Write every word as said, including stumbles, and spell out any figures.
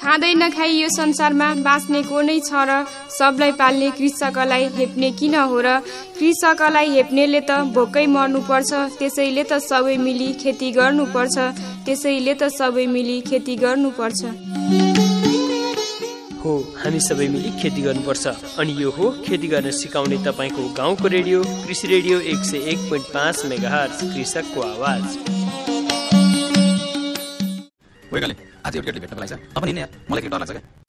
खाँदै नखाई यो संसारमा बाँच्ने को नै छ र सबलाई पाल्ने कृषकलाई हेप्ने किन हो र कृषकलाई हेप्नेले त भोकै मर्नुपर्छ त्यसैले त सबै मिली खेती गर्नुपर्छ त्यसैले त सबै मिली खेती गर्नुपर्छ हो हामी सबै मिली खेती गर्नुपर्छ अनि यो हो खेती गर्न सिकाउने तपाईको गाउँको रेडियो कृषि रेडियो एक सय एक पोइन्ट पाँच मेगाहर्ज कृषकको आवाज। आज एउटा भेट्न पाइछ अब नि मलाई के डर लाग्छ क्या